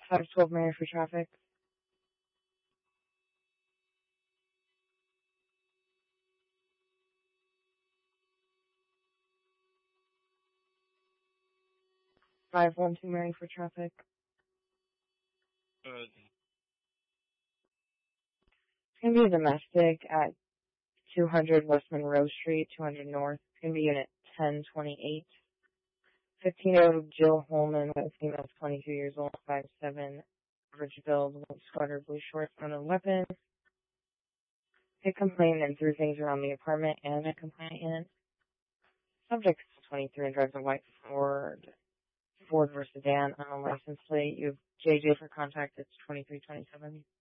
512 Mary for traffic. 512 Mary for traffic. It's going to be a domestic at 200 West Monroe Street, 200 North. It's going to be unit 1028. 15-year-old Jill Holman, female, 22 years old, 5'7", average build, white sweater, blue shorts, unknown weapon. Hit complaint and threw things around the apartment and a complainant. Subject is 23 and drives a white Ford versus sedan, unknown license plate. You have JJ for contact. It's 2327.